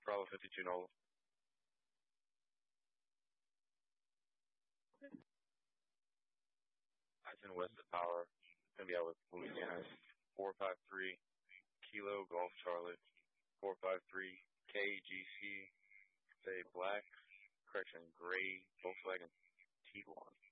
Bravo 52 Nola. Tyson West of Power. Going to be out with Louisiana. 453 Kilo Golf Charlotte. 453 KGC. Say black. Correction, gray Volkswagen Tiguan.